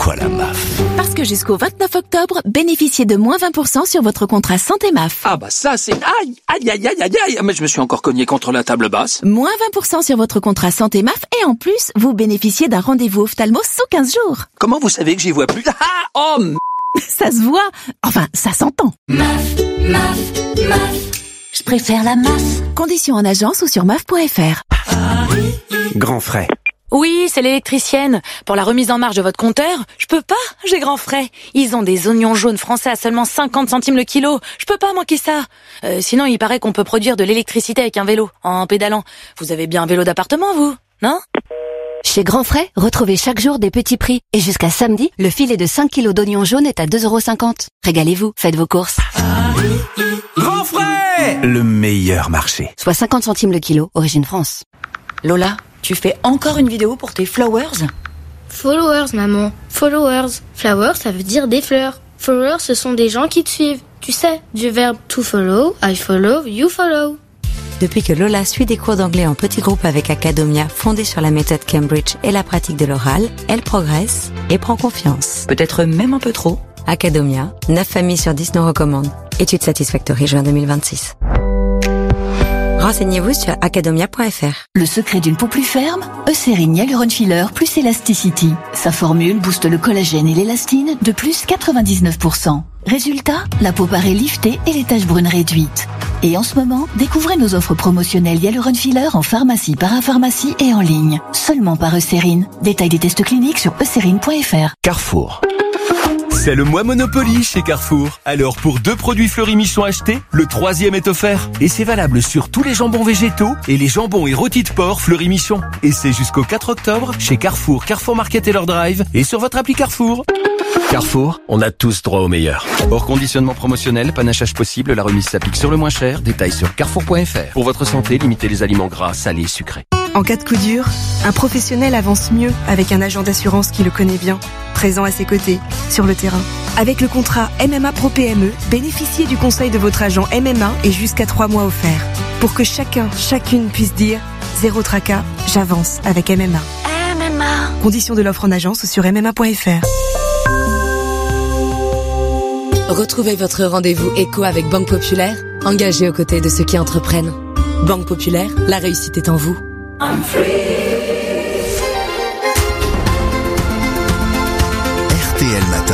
toi la MAF. Parce que jusqu'au 29 octobre, bénéficiez de moins 20% sur votre contrat santé MAF. Ah bah ça c'est... Aïe. Mais je me suis encore cogné contre la table basse. Moins 20% sur votre contrat santé MAF et en plus, vous bénéficiez d'un rendez-vous ophtalmo sous 15 jours. Comment vous savez que j'y vois plus? Ça se voit. Enfin, ça s'entend. MAF. Je préfère la MAF. Conditions en agence ou sur maf.fr. Grand frais. Oui, c'est l'électricienne. Pour la remise en marche de votre compteur, je peux pas, j'ai grand frais. Ils ont des oignons jaunes français à seulement 50 centimes le kilo. Je peux pas manquer ça. Sinon, il paraît qu'on peut produire de l'électricité avec un vélo, en pédalant. Vous avez bien un vélo d'appartement, vous, non? Chez Grand Frais, retrouvez chaque jour des petits prix. Et jusqu'à samedi, le filet de 5 kilos d'oignons jaunes est à 2,50 €. Régalez-vous, faites vos courses. Grand frais, le meilleur marché. Soit 50 centimes le kilo, origine France. Lola, tu fais encore une vidéo pour tes flowers? Followers, maman. Followers. Flowers, ça veut dire des fleurs. Followers, ce sont des gens qui te suivent. Tu sais, du verbe to follow, I follow, you follow. Depuis que Lola suit des cours d'anglais en petits groupes avec Academia, fondée sur la méthode Cambridge et la pratique de l'oral, elle progresse et prend confiance. Peut-être même un peu trop. Academia, 9 familles sur 10 nous recommandent. Étude Satisfactory, juin 2026. Renseignez-vous sur academia.fr. Le secret d'une peau plus ferme, Eucérine Hyaluron Filler plus Elasticity. Sa formule booste le collagène et l'élastine de plus 99%. Résultat, la peau paraît liftée et les taches brunes réduites. Et en ce moment, découvrez nos offres promotionnelles Hyaluron Filler en pharmacie, parapharmacie et en ligne. Seulement par Eucérine. Détail des tests cliniques sur eucérine.fr. Carrefour. C'est le mois Monopoly chez Carrefour. Alors pour 2 produits Fleury Michon achetés, le 3e est offert. Et c'est valable sur tous les jambons végétaux et les jambons et rôtis de porc Fleury Michon. Et c'est jusqu'au 4 octobre chez Carrefour, Carrefour Market et leur drive et sur votre appli Carrefour. Carrefour, on a tous droit au meilleur. Hors conditionnement promotionnel, panachage possible, la remise s'applique sur le moins cher. Détails sur carrefour.fr. Pour votre santé, limitez les aliments gras, salés et sucrés. En cas de coup dur, un professionnel avance mieux avec un agent d'assurance qui le connaît bien, présent à ses côtés, sur le terrain. Avec le contrat MMA Pro PME, bénéficiez du conseil de votre agent MMA et jusqu'à 3 mois offerts. Pour que chacune puisse dire « Zéro tracas, j'avance avec MMA ». MMA. Conditions de l'offre en agence ou sur MMA.fr. Retrouvez votre rendez-vous éco avec Banque Populaire, engagée aux côtés de ceux qui entreprennent. Banque Populaire, la réussite est en vous. RTL Matin.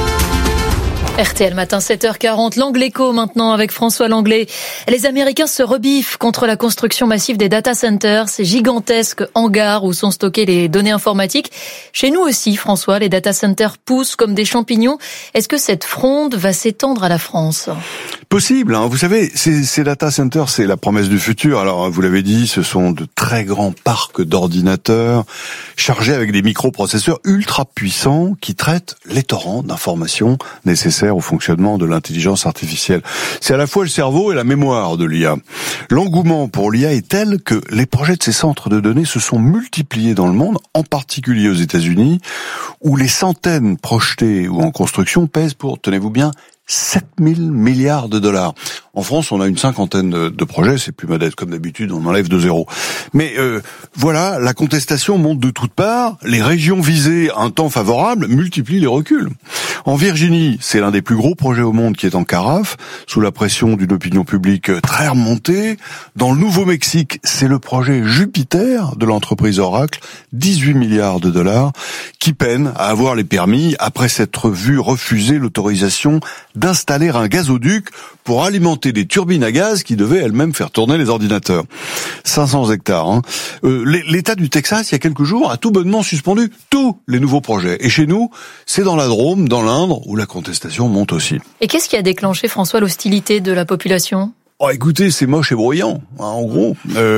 RTL Matin, 7h40, l'Angle Écho maintenant avec François Langlais. Les Américains se rebiffent contre la construction massive des data centers, ces gigantesques hangars où sont stockées les données informatiques. Chez nous aussi, François, les data centers poussent comme des champignons. Est-ce que cette fronde va s'étendre à la France ? Possible, hein. Vous savez, ces data centers, c'est la promesse du futur. Alors, vous l'avez dit, ce sont de très grands parcs d'ordinateurs chargés avec des microprocesseurs ultra puissants qui traitent les torrents d'informations nécessaires au fonctionnement de l'intelligence artificielle. C'est à la fois le cerveau et la mémoire de l'IA. L'engouement pour l'IA est tel que les projets de ces centres de données se sont multipliés dans le monde, en particulier aux États-Unis, où les centaines projetées ou en construction pèsent pour, tenez-vous bien, 7 000 milliards de dollars. En France, on a une cinquantaine de projets, c'est plus modeste comme d'habitude, on enlève 2 zéros. Mais voilà, la contestation monte de toutes parts, les régions visées, un temps favorable, multiplient les reculs. En Virginie, c'est l'un des plus gros projets au monde qui est en carafe, sous la pression d'une opinion publique très remontée. Dans le Nouveau-Mexique, c'est le projet Jupiter de l'entreprise Oracle, 18 milliards de dollars, qui peine à avoir les permis après s'être vu refuser l'autorisation d'installer un gazoduc pour alimenter des turbines à gaz qui devaient elles-mêmes faire tourner les ordinateurs. 500 hectares. Hein. L'État du Texas, il y a quelques jours, a tout bonnement suspendu tous les nouveaux projets. Et chez nous, c'est dans la Drôme, dans l'Indre, où la contestation monte aussi. Et qu'est-ce qui a déclenché, François, l'hostilité de la population ? Oh, écoutez, c'est moche et bruyant, hein, en gros,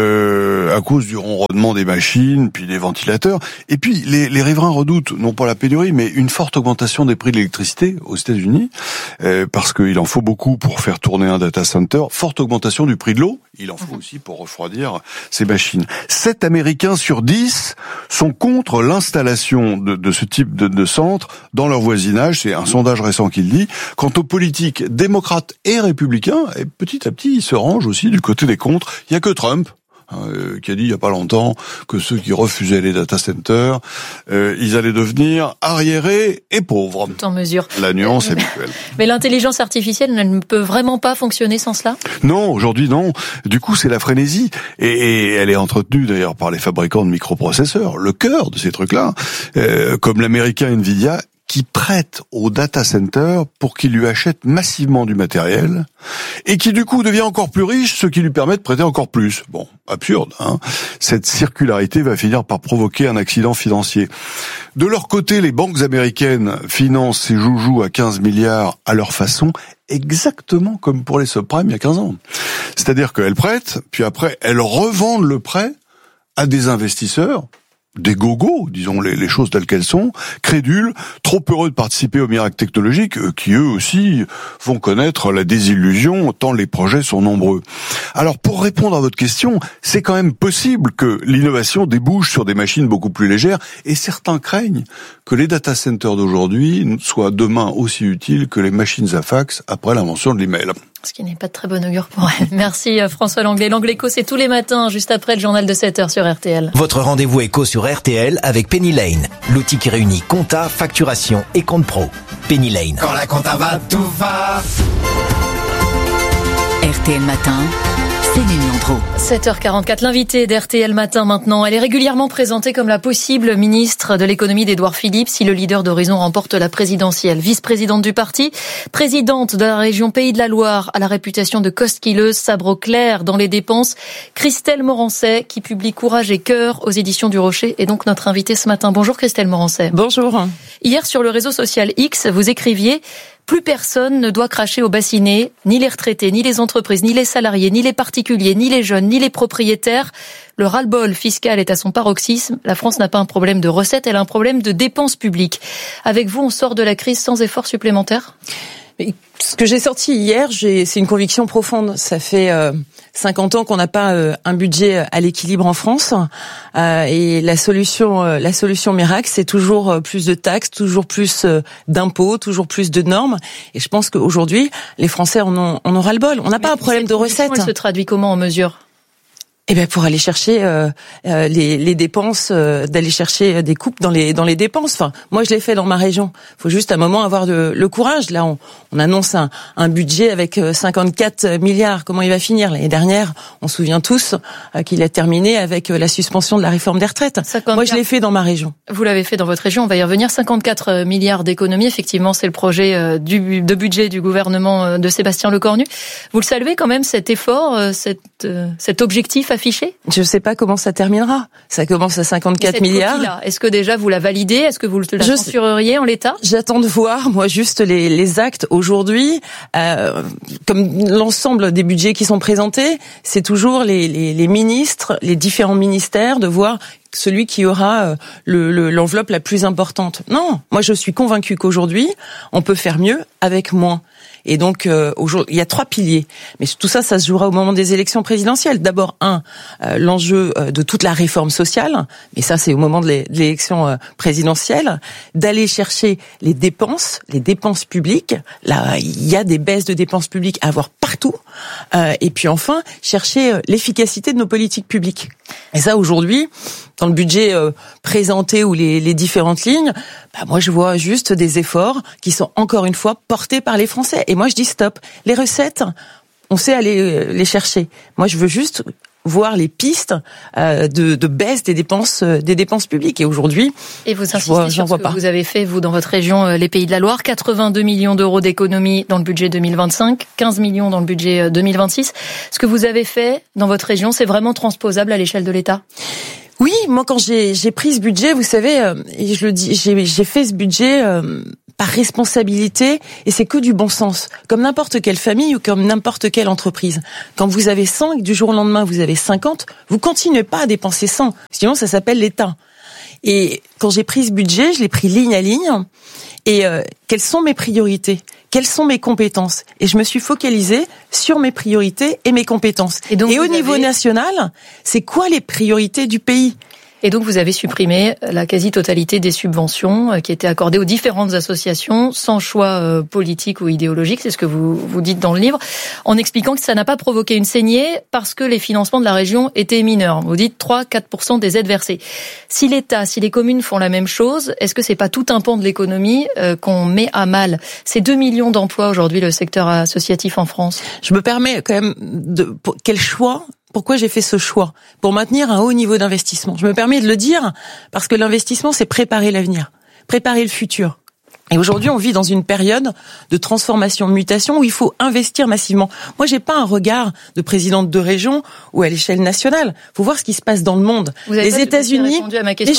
à cause du ronronnement des machines, puis des ventilateurs. Et puis, les riverains redoutent, non pas la pénurie, mais une forte augmentation des prix de l'électricité aux États-Unis, parce qu'il en faut beaucoup pour faire tourner un data center. Forte augmentation du prix de l'eau, il en faut aussi pour refroidir ces machines. 7 Américains sur 10 sont contre l'installation de ce type de centre dans leur voisinage. C'est un sondage récent qui le dit. Quant aux politiques démocrates et républicains, et petit à petit, ils se rangent aussi du côté des contres. Il y a que Trump, qui a dit il y a pas longtemps que ceux qui refusaient les data centers, ils allaient devenir arriérés et pauvres. Tout en mesure. La nuance habituelle. Mais l'intelligence artificielle, elle ne peut vraiment pas fonctionner sans cela ? Non, aujourd'hui non. Du coup, c'est la frénésie. Et elle est entretenue d'ailleurs par les fabricants de microprocesseurs, le cœur de ces trucs-là, comme l'américain Nvidia, qui prête au data center pour qu'il lui achète massivement du matériel et qui du coup devient encore plus riche, ce qui lui permet de prêter encore plus. Bon, absurde, hein. Cette circularité va finir par provoquer un accident financier. De leur côté, les banques américaines financent ces joujoux à 15 milliards à leur façon, exactement comme pour les subprimes il y a 15 ans. C'est-à-dire qu'elles prêtent, puis après elles revendent le prêt à des investisseurs, des gogos, disons les choses telles qu'elles sont, crédules, trop heureux de participer au miracle technologique, qui eux aussi vont connaître la désillusion tant les projets sont nombreux. Alors pour répondre à votre question, c'est quand même possible que l'innovation débouche sur des machines beaucoup plus légères, et certains craignent que les data centers d'aujourd'hui soient demain aussi utiles que les machines à fax après l'invention de l'email. Ce qui n'est pas de très bon augure pour elle. Merci François Langlais. L'Angle Éco, c'est tous les matins, juste après le journal de 7h sur RTL. Votre rendez-vous éco sur RTL avec Penny Lane, l'outil qui réunit compta, facturation et compte pro. Penny Lane. Quand la compta va, tout va. RTL Matin, Céline Landreau. 7h44, l'invitée d'RTL Matin maintenant. Elle est régulièrement présentée comme la possible ministre de l'économie d'Édouard Philippe si le leader d'Horizon remporte la présidentielle. Vice-présidente du parti, présidente de la région Pays de la Loire, à la réputation de cosquilleuse, sabre au clair dans les dépenses. Christelle Morancet, qui publie Courage et Cœur aux éditions du Rocher, est donc notre invitée ce matin. Bonjour Christelle Morancet. Bonjour. Hier sur le réseau social X, vous écriviez: plus personne ne doit cracher au bassinet, ni les retraités, ni les entreprises, ni les salariés, ni les particuliers, ni les jeunes, ni les propriétaires. Le ras-le-bol fiscal est à son paroxysme. La France n'a pas un problème de recettes, elle a un problème de dépenses publiques. Avec vous, on sort de la crise sans effort supplémentaire ? Ce que j'ai sorti hier, c'est une conviction profonde. Ça fait 50 ans qu'on n'a pas un budget à l'équilibre en France, et la solution miracle, c'est toujours plus de taxes, toujours plus d'impôts, toujours plus de normes. Et je pense qu'aujourd'hui, les Français en ont ras-le-bol. On n'a pas un problème de recettes. Elle se traduit comment en mesures ? Eh ben pour aller chercher les dépenses, d'aller chercher des coupes dans les dépenses. Enfin, moi je l'ai fait dans ma région. Faut juste à un moment avoir le courage. Là, on annonce un budget avec 54 milliards. Comment il va finir ? L'année dernière, on se souvient tous qu'il a terminé avec la suspension de la réforme des retraites. Moi je l'ai fait dans ma région. Vous l'avez fait dans votre région. On va y revenir. 54 milliards d'économies. Effectivement, c'est le projet de budget du gouvernement de Sébastien Lecornu. Vous le saluez quand même, cet effort, cet objectif affiché ? Je ne sais pas comment ça terminera. Ça commence à 54 milliards. Est-ce que déjà vous la validez ? Est-ce que vous la censureriez en l'état ? J'attends de voir, moi, juste les actes aujourd'hui. Comme l'ensemble des budgets qui sont présentés, c'est toujours les ministres, les différents ministères, de voir celui qui aura l'enveloppe la plus importante. Non, moi je suis convaincue qu'aujourd'hui, on peut faire mieux avec moins. Et donc, aujourd'hui, il y a 3 piliers. Mais tout ça, ça se jouera au moment des élections présidentielles. D'abord, l'enjeu de toute la réforme sociale. Mais ça, c'est au moment de l'élection présidentielle. D'aller chercher les dépenses publiques. Là, il y a des baisses de dépenses publiques à avoir partout. Et puis enfin, chercher l'efficacité de nos politiques publiques. Et ça, aujourd'hui, dans le budget présenté ou les différentes lignes, moi je vois juste des efforts qui sont encore une fois portés par les Français. Et moi je dis stop. Les recettes, on sait aller les chercher. Moi je veux juste voir les pistes de baisse des dépenses publiques. Et aujourd'hui, et vous insistez sur ce que vous avez fait, vous, dans votre région, les Pays de la Loire, 82 millions d'euros d'économies dans le budget 2025, 15 millions dans le budget 2026. Ce que vous avez fait dans votre région, c'est vraiment transposable à l'échelle de l'État ? Oui, moi quand j'ai pris ce budget, vous savez, et je le dis, j'ai fait ce budget par responsabilité, et c'est que du bon sens. Comme n'importe quelle famille ou comme n'importe quelle entreprise. Quand vous avez 100 et que du jour au lendemain vous avez 50, vous continuez pas à dépenser 100. Sinon ça s'appelle l'État. Et quand j'ai pris ce budget, je l'ai pris ligne à ligne. Et quelles sont mes priorités ? Quelles sont mes compétences ? Et je me suis focalisée sur mes priorités et mes compétences. Et au niveau national, c'est quoi les priorités du pays ? Et donc vous avez supprimé la quasi-totalité des subventions qui étaient accordées aux différentes associations sans choix politique ou idéologique, c'est ce que vous dites dans le livre, en expliquant que ça n'a pas provoqué une saignée parce que les financements de la région étaient mineurs. Vous dites 3-4% des aides versées. Si l'État, si les communes font la même chose, est-ce que c'est pas tout un pan de l'économie qu'on met à mal? C'est 2 millions d'emplois aujourd'hui le secteur associatif en France. Je me permets quand même quel choix? Pourquoi j'ai fait ce choix? Pour maintenir un haut niveau d'investissement. Je me permets de le dire parce que l'investissement, c'est préparer l'avenir, préparer le futur. Et aujourd'hui, on vit dans une période de transformation, de mutation où il faut investir massivement. Moi, j'ai pas un regard de présidente de région ou à l'échelle nationale. Faut voir ce qui se passe dans le monde. Les États-Unis. Mais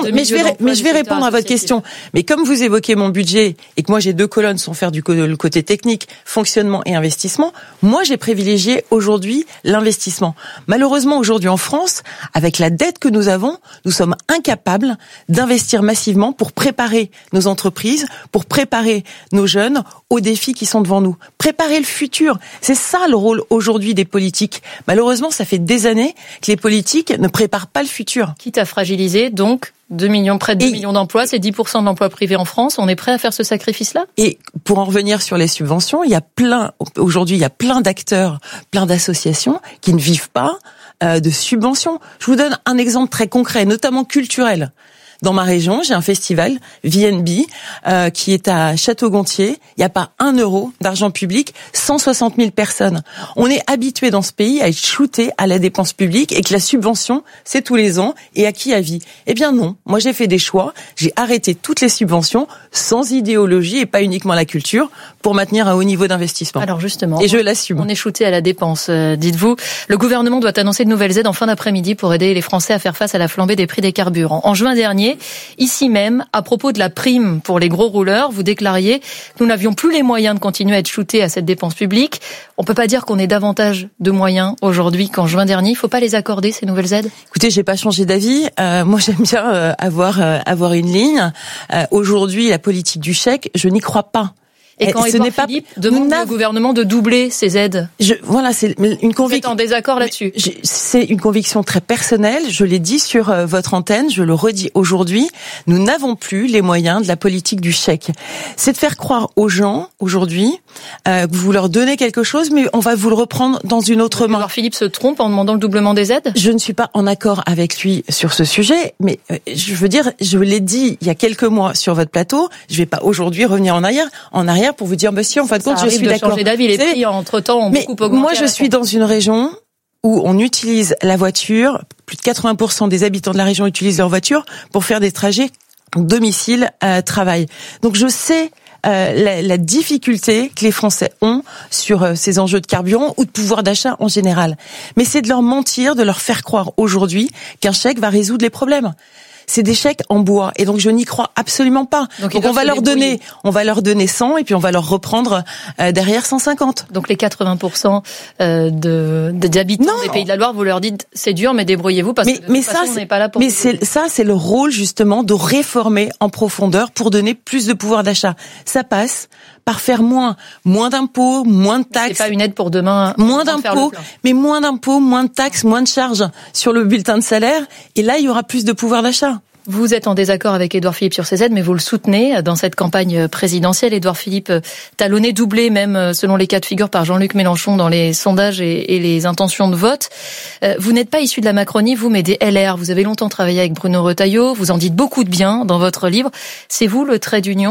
je vais répondre à votre question. Mais comme vous évoquez mon budget et que moi j'ai 2 colonnes sans faire le côté technique, fonctionnement et investissement, moi j'ai privilégié aujourd'hui l'investissement. Malheureusement, aujourd'hui en France, avec la dette que nous avons, nous sommes incapables d'investir massivement pour préparer nos entreprises, pour préparer nos jeunes aux défis qui sont devant nous. Préparer le futur, c'est ça le rôle aujourd'hui des politiques. Malheureusement, ça fait des années que les politiques ne préparent pas le futur. Quitte à fragiliser, donc, 2 millions, près de 2 millions d'emplois, c'est 10% de l'emploi privé en France. On est prêt à faire ce sacrifice-là? Et pour en revenir sur les subventions, aujourd'hui, il y a plein d'acteurs, plein d'associations qui ne vivent pas de subventions. Je vous donne un exemple très concret, notamment culturel. Dans ma région, j'ai un festival, VNB, qui est à Château-Gontier. Il n'y a pas 1 euro d'argent public, 160 000 personnes. On est habitué dans ce pays à être shooté à la dépense publique et que la subvention, c'est tous les ans et acquis à vie. Eh bien non, moi j'ai fait des choix, j'ai arrêté toutes les subventions sans idéologie et pas uniquement la culture pour maintenir un haut niveau d'investissement. Alors justement, et je l'assume. On est shooté à la dépense, dites-vous. Le gouvernement doit annoncer de nouvelles aides en fin d'après-midi pour aider les Français à faire face à la flambée des prix des carburants. En juin dernier, ici même, à propos de la prime pour les gros rouleurs, vous déclariez que nous n'avions plus les moyens de continuer à être shootés à cette dépense publique. On peut pas dire qu'on ait davantage de moyens aujourd'hui qu'en juin dernier. Il faut pas les accorder, ces nouvelles aides? Écoutez, j'ai pas changé d'avis. Moi, j'aime bien avoir une ligne. Aujourd'hui, la politique du chèque, je n'y crois pas. Et quand Édouard Philippe demande au gouvernement de doubler ces aides, c'est une conviction. Vous êtes en désaccord là-dessus? C'est une conviction très personnelle. Je l'ai dit sur votre antenne, je le redis aujourd'hui. Nous n'avons plus les moyens de la politique du chèque. C'est de faire croire aux gens aujourd'hui que vous leur donnez quelque chose, mais on va vous le reprendre dans une autre main. Édouard Philippe se trompe en demandant le doublement des aides? Je ne suis pas en accord avec lui sur ce sujet, mais je veux dire, je l'ai dit il y a quelques mois sur votre plateau. Je vais pas aujourd'hui revenir en arrière pour vous dire, monsieur, en fin de compte, je suis d'accord. Changer d'avis, les prix, entre-temps, ont beaucoup augmenté. Moi, je suis dans une région où on utilise la voiture. Plus de 80% des habitants de la région utilisent leur voiture pour faire des trajets domicile-travail. Donc, je sais la difficulté que les Français ont sur ces enjeux de carburant ou de pouvoir d'achat en général. Mais c'est de leur mentir, de leur faire croire aujourd'hui qu'un chèque va résoudre les problèmes. C'est des chèques en bois et donc je n'y crois absolument pas. Donc on va leur donner 100 et puis on va leur reprendre derrière 150. Donc les 80% d'habitants des Pays de la Loire, vous leur dites c'est dur mais débrouillez-vous parce que de toute façon on n'est pas là pour. Mais c'est le rôle justement de réformer en profondeur pour donner plus de pouvoir d'achat. Ça passe par faire moins d'impôts, moins de taxes. C'est pas une aide pour demain. Moins d'impôts, mais moins d'impôts, moins de taxes, moins de charges sur le bulletin de salaire. Et là, il y aura plus de pouvoir d'achat. Vous êtes en désaccord avec Édouard Philippe sur ces aides, mais vous le soutenez dans cette campagne présidentielle. Édouard Philippe talonné, doublé même selon les cas de figure par Jean-Luc Mélenchon dans les sondages et les intentions de vote. Vous n'êtes pas issu de la Macronie, vous, mais des LR. Vous avez longtemps travaillé avec Bruno Retailleau. Vous en dites beaucoup de bien dans votre livre. C'est vous le trait d'union ?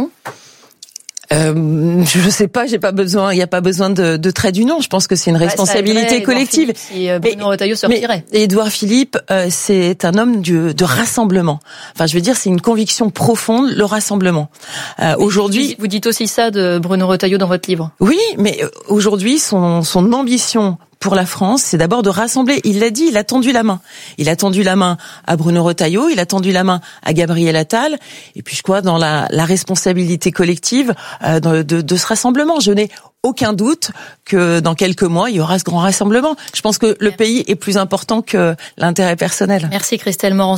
Je sais pas, il n'y a pas besoin de trait d'union. Je pense que c'est une responsabilité collective. Si Bruno Retailleau se retirait. Édouard Philippe, c'est un homme de rassemblement. Enfin, je veux dire, c'est une conviction profonde, le rassemblement. Aujourd'hui, vous dites aussi ça de Bruno Retailleau dans votre livre. Oui, mais aujourd'hui, son ambition pour la France, c'est d'abord de rassembler. Il l'a dit, il a tendu la main. Il a tendu la main à Bruno Retailleau, il a tendu la main à Gabriel Attal. Et puis, je crois, dans la responsabilité collective de ce rassemblement. Je n'ai aucun doute que dans quelques mois, il y aura ce grand rassemblement. Je pense que le pays est plus important que l'intérêt personnel. Merci Christelle Moran.